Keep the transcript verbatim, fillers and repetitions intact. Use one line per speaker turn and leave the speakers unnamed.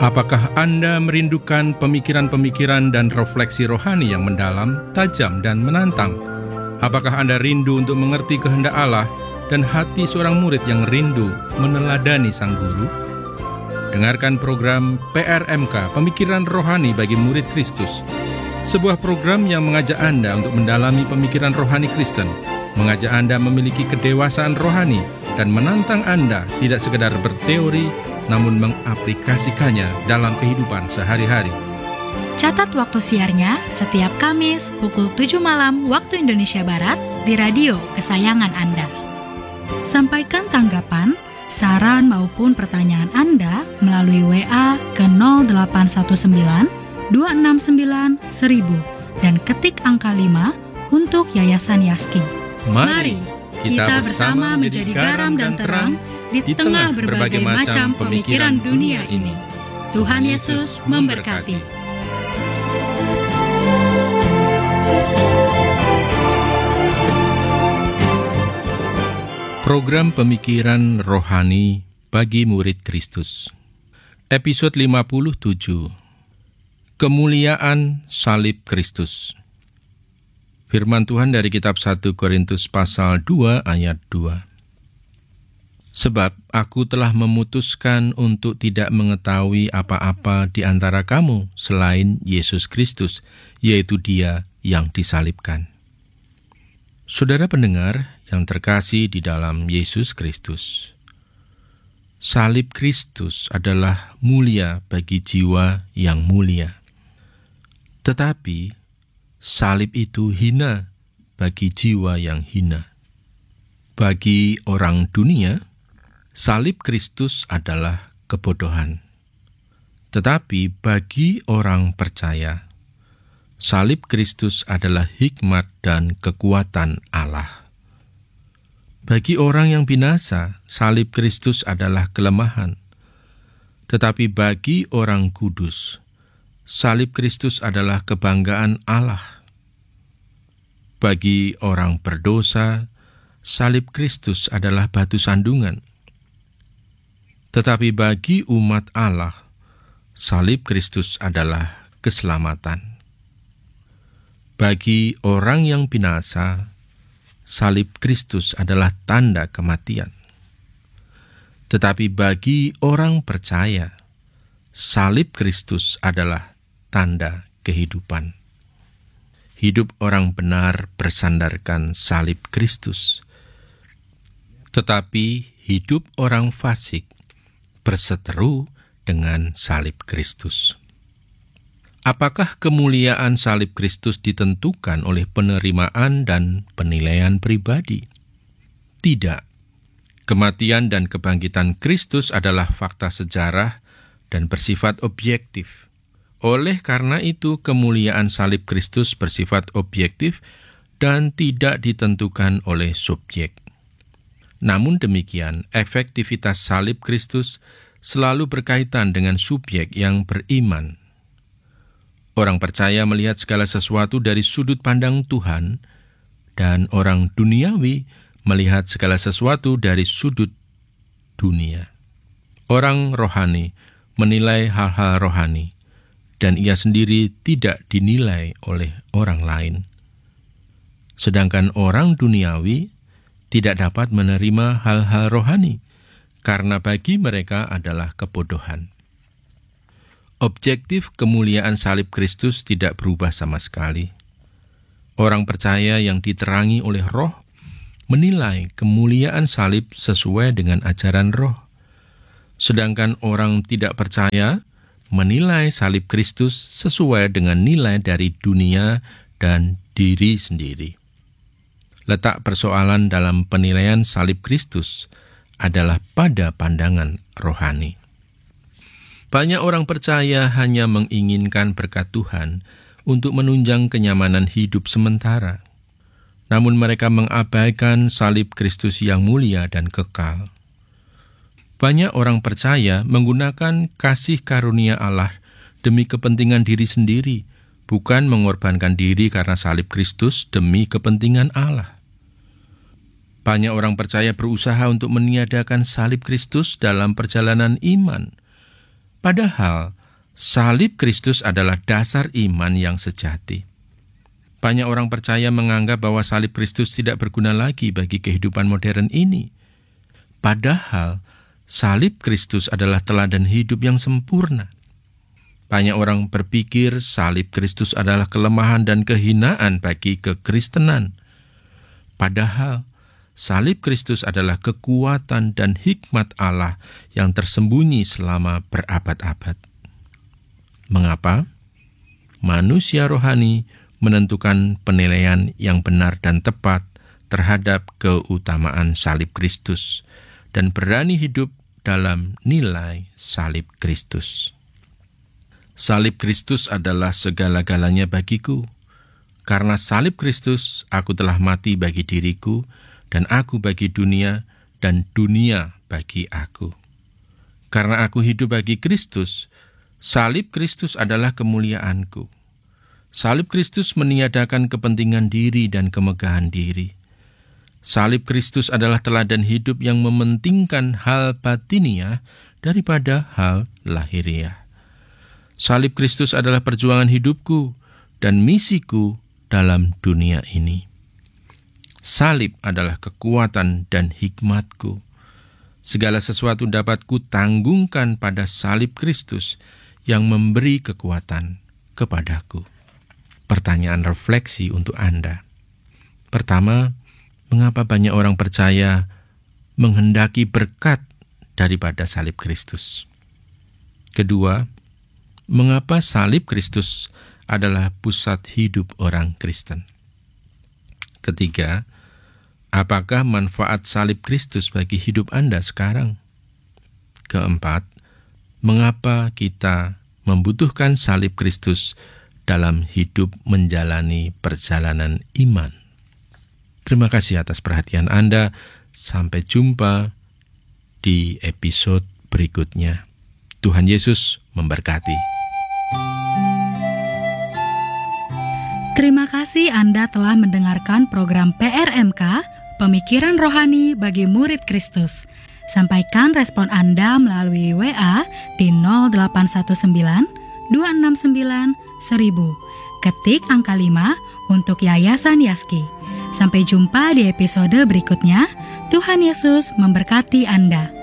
Apakah Anda merindukan pemikiran-pemikiran dan refleksi rohani yang mendalam, tajam, dan menantang? Apakah Anda rindu untuk mengerti kehendak Allah dan hati seorang murid yang rindu meneladani Sang Guru? Dengarkan program P R M K, Pemikiran Rohani bagi Murid Kristus. Sebuah program yang mengajak Anda untuk mendalami pemikiran rohani Kristen, mengajak Anda memiliki kedewasaan rohani, dan menantang Anda tidak sekedar berteori, namun mengaplikasikannya dalam kehidupan sehari-hari.
Catat waktu siarnya setiap Kamis pukul tujuh malam waktu Indonesia Barat di radio kesayangan Anda. Sampaikan tanggapan, saran maupun pertanyaan Anda melalui W A ke nol delapan satu sembilan dua enam sembilan seribu dan ketik angka lima untuk Yayasan Yaski.
Mari kita bersama menjadi garam dan terang di tengah berbagai macam pemikiran dunia ini. Tuhan Yesus memberkati. Program Pemikiran Rohani bagi Murid Kristus. Episode lima puluh tujuh. Kemuliaan Salib Kristus. Firman Tuhan dari kitab satu Korintus pasal dua ayat dua. Sebab aku telah memutuskan untuk tidak mengetahui apa-apa di antara kamu selain Yesus Kristus, yaitu Dia yang disalibkan. Saudara pendengar yang terkasih di dalam Yesus Kristus, salib Kristus adalah mulia bagi jiwa yang mulia. Tetapi salib itu hina bagi jiwa yang hina. Bagi orang dunia, salib Kristus adalah kebodohan. Tetapi bagi orang percaya, salib Kristus adalah hikmat dan kekuatan Allah. Bagi orang yang binasa, salib Kristus adalah kelemahan. Tetapi bagi orang kudus, salib Kristus adalah kebanggaan Allah. Bagi orang berdosa, salib Kristus adalah batu sandungan. Tetapi bagi umat Allah, salib Kristus adalah keselamatan. Bagi orang yang binasa, salib Kristus adalah tanda kematian. Tetapi bagi orang percaya, salib Kristus adalah tanda kehidupan. Hidup orang benar bersandarkan salib Kristus. Tetapi hidup orang fasik berseteru dengan salib Kristus. Apakah kemuliaan salib Kristus ditentukan oleh penerimaan dan penilaian pribadi? Tidak. Kematian dan kebangkitan Kristus adalah fakta sejarah dan bersifat objektif. Oleh karena itu, kemuliaan salib Kristus bersifat objektif dan tidak ditentukan oleh subjek. Namun demikian, efektivitas salib Kristus selalu berkaitan dengan subjek yang beriman. Orang percaya melihat segala sesuatu dari sudut pandang Tuhan, dan orang duniawi melihat segala sesuatu dari sudut dunia. Orang rohani menilai hal-hal rohani, dan ia sendiri tidak dinilai oleh orang lain. Sedangkan orang duniawi tidak dapat menerima hal-hal rohani, karena bagi mereka adalah kebodohan. Objektif kemuliaan salib Kristus tidak berubah sama sekali. Orang percaya yang diterangi oleh Roh menilai kemuliaan salib sesuai dengan ajaran Roh. Sedangkan orang tidak percaya menilai salib Kristus sesuai dengan nilai dari dunia dan diri sendiri. Letak persoalan dalam penilaian salib Kristus adalah pada pandangan rohani. Banyak orang percaya hanya menginginkan berkat Tuhan untuk menunjang kenyamanan hidup sementara. Namun mereka mengabaikan salib Kristus yang mulia dan kekal. Banyak orang percaya menggunakan kasih karunia Allah demi kepentingan diri sendiri, bukan mengorbankan diri karena salib Kristus demi kepentingan Allah. Banyak orang percaya berusaha untuk meniadakan salib Kristus dalam perjalanan iman. Padahal Salib Kristus adalah dasar iman yang sejati. Banyak orang percaya menganggap bahwa salib Kristus tidak berguna lagi bagi kehidupan modern ini. Padahal, salib Kristus adalah teladan hidup yang sempurna. Banyak orang berpikir salib Kristus adalah kelemahan dan kehinaan bagi kekristenan. Padahal, salib Kristus adalah kekuatan dan hikmat Allah yang tersembunyi selama berabad-abad. Mengapa? Manusia rohani menentukan penilaian yang benar dan tepat terhadap keutamaan salib Kristus dan berani hidup dalam nilai salib Kristus. Salib Kristus adalah segala-galanya bagiku. Karena salib Kristus, aku telah mati bagi diriku, dan aku bagi dunia, dan dunia bagi aku. Karena aku hidup bagi Kristus, salib Kristus adalah kemuliaanku. Salib Kristus meniadakan kepentingan diri dan kemegahan diri. Salib Kristus adalah teladan hidup yang mementingkan hal batiniah daripada hal lahiriah. Salib Kristus adalah perjuangan hidupku dan misiku dalam dunia ini. Salib adalah kekuatan dan hikmatku. Segala sesuatu dapat kutanggungkan pada salib Kristus yang memberi kekuatan kepadaku. Pertanyaan refleksi untuk Anda. Pertama, mengapa banyak orang percaya menghendaki berkat daripada salib Kristus? Kedua, mengapa salib Kristus adalah pusat hidup orang Kristen? Ketiga, apakah manfaat salib Kristus bagi hidup Anda sekarang? Keempat, mengapa kita membutuhkan salib Kristus dalam hidup menjalani perjalanan iman? Terima kasih atas perhatian Anda. Sampai jumpa di episode berikutnya. Tuhan Yesus memberkati.
Terima kasih Anda telah mendengarkan program P R M K, Pemikiran Rohani bagi Murid Kristus. Sampaikan respon Anda melalui W A di nol delapan satu sembilan dua enam sembilan seribu. Ketik angka lima untuk Yayasan Yaski. Sampai jumpa di episode berikutnya. Tuhan Yesus memberkati Anda.